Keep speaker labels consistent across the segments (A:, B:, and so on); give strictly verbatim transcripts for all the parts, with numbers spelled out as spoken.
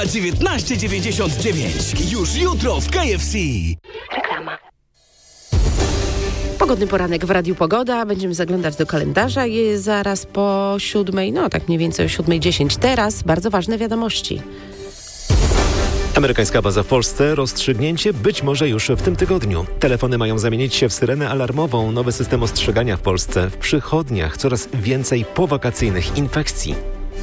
A: za dziewiętnaście dziewięćdziesiąt dziewięć. Już jutro w K F C.
B: Reklama. Pogodny poranek w Radiu Pogoda. Będziemy zaglądać do kalendarza. Jest zaraz po siódmej, no tak mniej więcej o siódmej dziesięć. Teraz bardzo ważne wiadomości.
C: Amerykańska baza w Polsce. Rozstrzygnięcie być może już w tym tygodniu. Telefony mają zamienić się w syrenę alarmową. Nowy system ostrzegania w Polsce. W przychodniach coraz więcej powakacyjnych infekcji.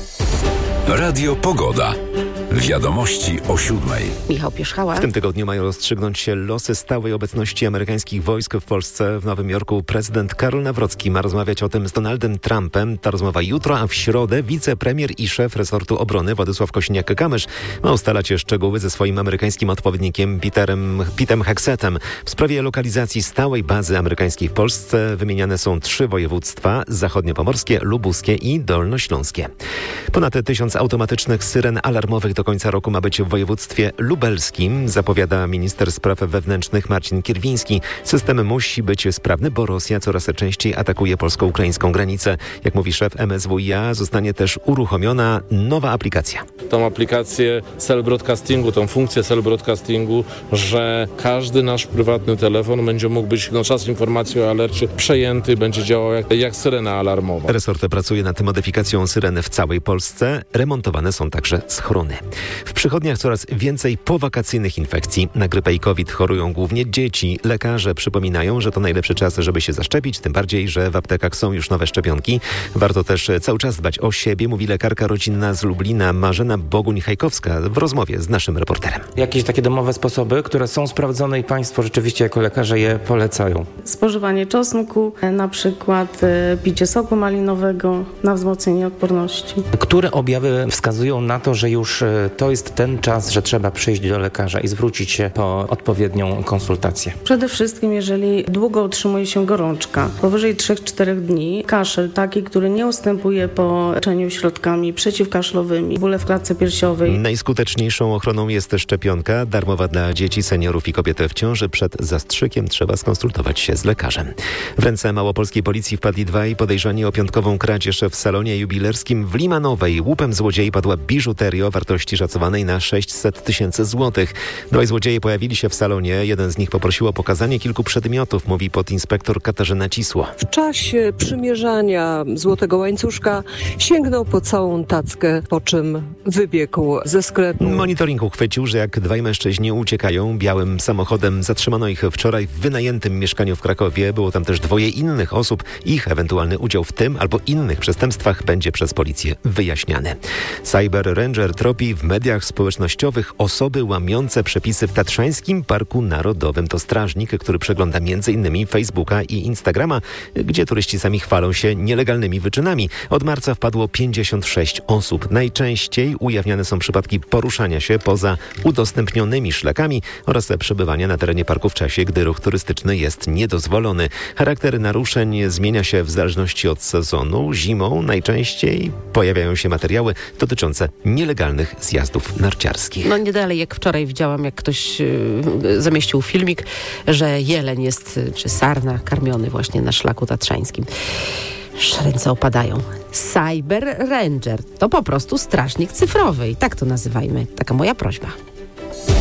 D: Radio Pogoda. Wiadomości o siódmej.
B: Michał Pierzchała.
C: W tym tygodniu mają rozstrzygnąć się losy stałej obecności amerykańskich wojsk w Polsce. W Nowym Jorku prezydent Karol Nawrocki ma rozmawiać o tym z Donaldem Trumpem. Ta rozmowa jutro, a w środę wicepremier i szef resortu obrony Władysław Kosiniak-Kamysz ma ustalać szczegóły ze swoim amerykańskim odpowiednikiem Peterem, Petem Hexetem. W sprawie lokalizacji stałej bazy amerykańskiej w Polsce wymieniane są trzy województwa: zachodniopomorskie, lubuskie i dolnośląskie. Ponad tysiąc automatycznych syren alarmowych do końca roku ma być w województwie lubelskim, zapowiada minister spraw wewnętrznych Marcin Kierwiński. System musi być sprawny, bo Rosja coraz częściej atakuje polsko-ukraińską granicę. Jak mówi szef M S W i A, zostanie też uruchomiona nowa aplikacja.
E: Tą aplikację cell broadcastingu, tą funkcję cell broadcastingu, że każdy nasz prywatny telefon będzie mógł być na czas informacji o alercie przejęty, będzie działał jak, jak syrena alarmowa.
C: Resort pracuje nad modyfikacją syreny w całej Polsce. Remontowane są także schrony. W przychodniach coraz więcej powakacyjnych infekcji. Na grypę i COVID chorują głównie dzieci. Lekarze przypominają, że to najlepszy czas, żeby się zaszczepić, tym bardziej, że w aptekach są już nowe szczepionki. Warto też cały czas dbać o siebie, mówi lekarka rodzinna z Lublina Marzena Boguń-Hajkowska w rozmowie z naszym reporterem.
F: Jakieś takie domowe sposoby, które są sprawdzone i Państwo rzeczywiście jako lekarze je polecają?
G: Spożywanie czosnku, na przykład picie soku malinowego na wzmocnienie odporności.
F: Które objawy wskazują na to, że już to jest ten czas, że trzeba przyjść do lekarza i zwrócić się po odpowiednią konsultację?
G: Przede wszystkim, jeżeli długo utrzymuje się gorączka, powyżej trzy cztery dni, kaszel taki, który nie ustępuje po leczeniu środkami przeciwkaszlowymi, bóle w klatce piersiowej.
C: Najskuteczniejszą ochroną jest szczepionka, darmowa dla dzieci, seniorów i kobiet w ciąży. Przed zastrzykiem trzeba skonsultować się z lekarzem. W ręce małopolskiej policji wpadli dwaj podejrzani o piątkową kradzież w salonie jubilerskim w Limanowej. Łupem złodziei padła biżuteria o wartości szacowanej na sześćset tysięcy złotych. Dwaj złodzieje pojawili się w salonie. Jeden z nich poprosił o pokazanie kilku przedmiotów, mówi podinspektor Katarzyna Cisło.
H: W czasie przymierzania złotego łańcuszka sięgnął po całą tackę, po czym wybiegł ze sklepu.
C: Monitoring uchwycił, że jak dwaj mężczyźni uciekają białym samochodem. Zatrzymano ich wczoraj w wynajętym mieszkaniu w Krakowie. Było tam też dwoje innych osób. Ich ewentualny udział w tym albo innych przestępstwach będzie przez policję wyjaśniany. Cyber Ranger tropi w mediach społecznościowych osoby łamiące przepisy w Tatrzańskim Parku Narodowym. To strażnik, który przegląda między innymi Facebooka i Instagrama, gdzie turyści sami chwalą się nielegalnymi wyczynami. Od marca wpadło pięćdziesiąt sześć osób. Najczęściej ujawniane są przypadki poruszania się poza udostępnionymi szlakami oraz przebywania na terenie parku w czasie, gdy ruch turystyczny jest niedozwolony. Charakter naruszeń zmienia się w zależności od sezonu. Zimą najczęściej pojawiają się materiały dotyczące nielegalnych zjazdów narciarskich.
B: No nie dalej jak wczoraj widziałam, jak ktoś y, zamieścił filmik, że jeleń jest, czy sarna, karmiony właśnie na szlaku tatrzańskim. Ręce opadają. Cyber Ranger to po prostu strażnik cyfrowy i tak to nazywajmy. Taka moja prośba.